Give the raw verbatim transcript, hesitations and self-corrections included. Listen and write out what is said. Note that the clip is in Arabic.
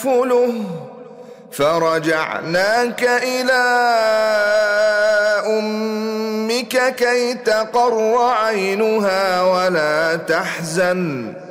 فله فرجعناك إلى أمك كي تقر عينها ولا تحزن